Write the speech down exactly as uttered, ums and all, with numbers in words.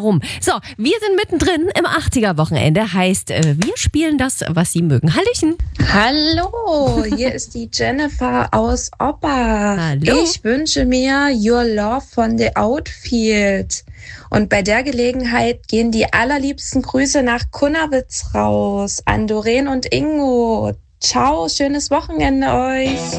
warum. So, wir sind mittendrin im achtziger-Wochenende. Heißt, äh, wir spielen das, was Sie mögen. Hallöchen. Hallo, hier ist die Jennifer aus Oppach. Hallo. Ich wünsche mir Your Love von The Outfield. Und bei der Gelegenheit gehen die allerliebsten Grüße nach Kunnawitz raus, an Doreen und Ingo. Ciao, schönes Wochenende euch.